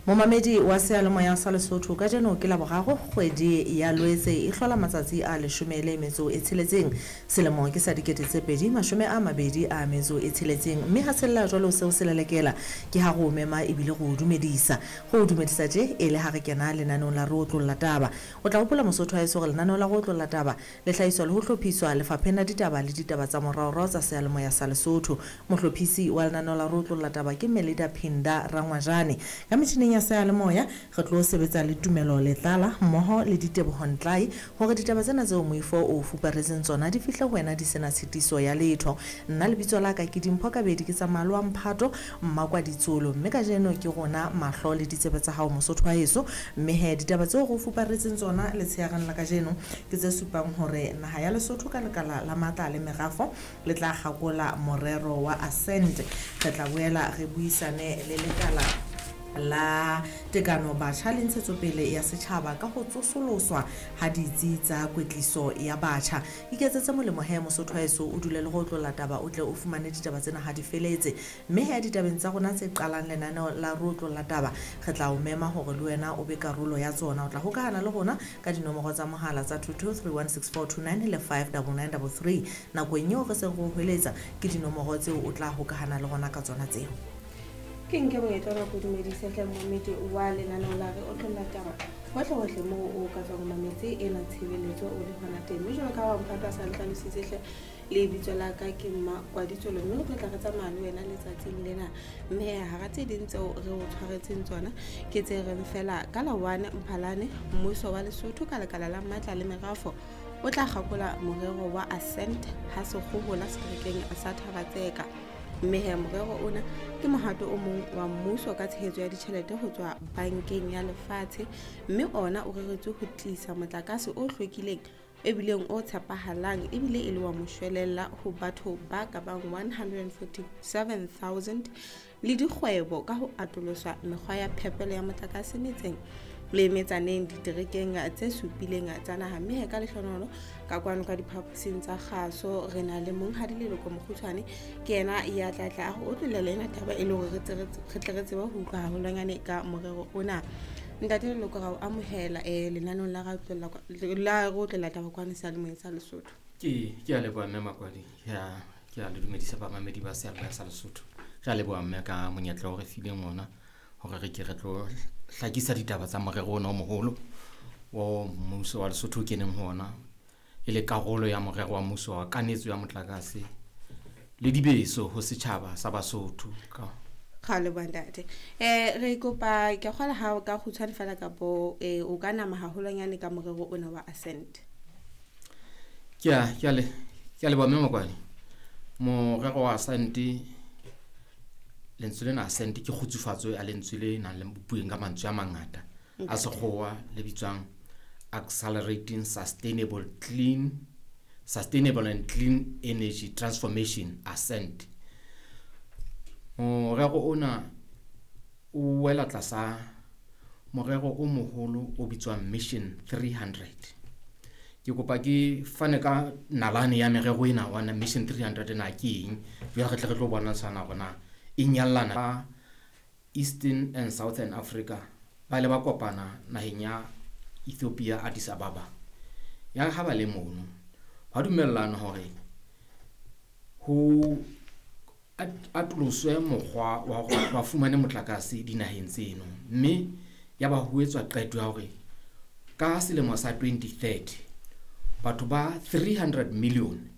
Momamedi wa sealemoya sa Lesotho ka jeno ke la boraro kgwedi ya Loetse e hlola matsatsi a 16 selemo ke sa 2026 mme ha sella jwalo seo se lelekela ke ha go mema ebile go dumedisa je e le ha re kena lenanong la rotlo la taba o tla hopola Mosotho ha gore lenanong la rotlo la taba le hlahiswa le ho hlophiswa lefapheng la ditaba le ditaba tsa moraorao tsa sealemoya sa Lesotho. Mohlophisi wa lenanong la rotlo la taba ke Melida Phinda Rangwajane ka metjhineng ya sealemoya re tlo sebetsa le Tumelo Letlala mmoho le Diteboho Ntlai hore ditaba tsena tseo moifo o fuparetseng tsona di fihle ho wena di sena tshitiso ya letho. Nna lebitso la ka ke Dimpho Kabedi ke tsa Malwa Mphato Mmakwa Ditsolo mme ka jeno ke rona mahlo le ditsebe tsa hao Mosotho wa heso mme he ditaba tseo go fuparetseng tsona le tsheareng la ka jeno ke tse supang hore naha ya Lesotho ka lekala la matla le merafo le tla gakola morero wa Ascent. Re tla boela re buisane le lekala la tekano batjha le ntshetsopele ya setjhaba ka ho tsosoloswa ha ditsi tsa kwetliso ya batjha. Iketsetse molemo he Mosotho wa heso o dule le go tlola taba o tle o fumane ditaba tsena ha di feletse mme he ditabeng tsa rona tse qalang lenaneo la rotlo la taba re tla o mema hore le wena o be karolo ya tsona. O tla hokahana le rona ka dinomoro tsa mohala tsa 22316429 le 59933 nakong eo re se go hweletsa ke dinomoro tseo o tla hokahana le rona ka tsona tseo. Ke nke monyetla wa go dumedisa tle momamedi wa lenaneo la re o tlola taba hohle mo o ka tswa go mametse ena tshebeletso o le hona teng mme jwalo ka wa Mphato a sa nhlalositse hle le bitso la ka ke Mmakwa Ditsolo mme re tla re tsamaya le wena letsatsing lena mme ha ra tse ding tseo re o tshwaretseng tsona ke tse reng fela ka la 1 Mphalane mmuso wa Lesotho ka lekala la matla le merafo o tla gakola morero wa Ascent ha se gogola seterekeng sa Tharatseka mme he morero ona ke mohato o mong wa mmuso ka tshehetso ya ditjhelete ho tswa bankeng ya lefatshe mme ona o reretswe ho tlisa motlakase o hlwekileng ebileng o tshepahalang ebile e le wa moshwelella ho batho ba ka bang 147,000 le dikgwebo ka ho atoloswa mekgwa ya phepelo ya motlakase metseng le metsaneng diterekeng tse supileng tsa naha mme ka lehlonono ka kwano ka diphaposing tsa kgaso re na le monghadi leloko mokgutshwane ke yena ya tlatla go tlolela ena taba e le hore re tle re tseba ho utlwa haholwanyane ka morero ona. Ntate leloko ra o amohela lenanong la go tlolela taba kwana sealemoeng sa Lesotho. Ke a leboha mme Makwadi ke a le dumedisa bamamedi ba sealemoeng sa Lesotho. Ke a leboha mme ka monyetla o re fileng ona hore re ke re tlo hlakisa ditaba tsa morero ona o moholo wa mmuso wa Lesotho o keneng ho ona e le karolo ya morero wa mmuso wa kanetso ya motlakase le dibeso ho setjhaba sa Basotho ka khale bandate re kopa ke kgola ha ka khutshwane fela ka bo o ka nama haholwanyane ka morero ona wa Ascent. Ke a le ba memo kwani morero wa Ascent lentswe lena Ascent ke khutsufatso ya lentswe le nang le bueng ka mantswe a mangata a sekgowa le bitswang accelerating sustainable and clean energy transformation Ascent. Morero ona o wela tlasa morero o moholo o bitswang Mission 300. Ke kopa ke fane ka nalane ya merero ena wa Mission 300 na ke eng ya re tlo bona sana bona inyallana ba Eastern and Southern Africa ba le ba kopana naheng ya Ethiopia Addis Ababa ya ha ba le mono ba dumellana hore ho atoloswe mokgwa wa fumane motlakase dinaheng tseno mme ya ba huetswa qeto ya hore ka selemo sa 2030 batho ba 300 million